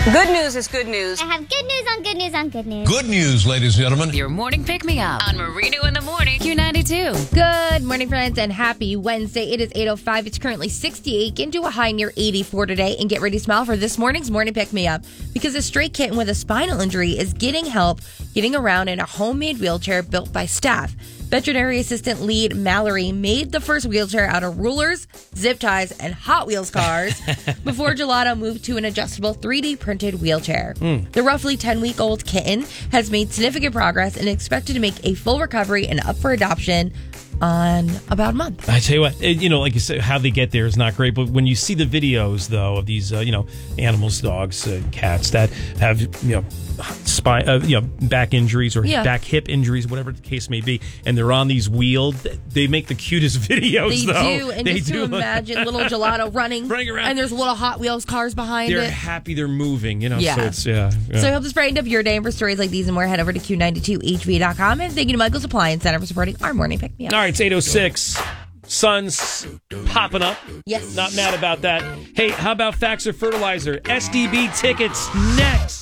Good news is good news. I have good news on good news on good news. Good news, ladies and gentlemen. Your morning pick-me-up on Marino in the Morning, Q92. Good morning, friends, and happy Wednesday. It is 8:05. It's currently 68, getting to a high near 84 today. And get ready to smile for this morning's morning pick-me-up, because a stray kitten with a spinal injury is getting help getting around in a homemade wheelchair built by staff. Veterinary assistant lead Mallory made the first wheelchair out of rulers, zip ties, and Hot Wheels cars before Gelato moved to an adjustable 3D printed wheelchair. The roughly 10-week-old kitten has made significant progress and expected to make a full recovery and up for adoption on about a month. I tell you what, like you said, how they get there is not great. But when you see the videos, though, of these, animals, dogs, cats that have, back injuries or back hip injuries, whatever the case may be, and they're on these wheels, they make the cutest videos. They though. do, and they just do. to imagine little Gelato running around, and there's little Hot Wheels cars behind they're it. happy, they're moving. So it's So I hope this brightened up your day. And for stories like these and more, head over to Q92HV.com. And thank you to Michael's Appliance Center for supporting our morning pick-me-up. all right. It's 8:06. Sun's popping up. Yes. Not mad about that. Hey, how about Facts or Fertilizer? SDB tickets next.